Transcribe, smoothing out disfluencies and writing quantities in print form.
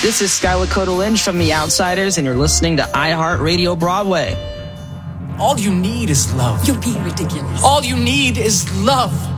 This is Sky Lakota Lynch from The Outsiders, and you're listening to iHeartRadio Broadway. All you need is love. You're being ridiculous. All you need is love.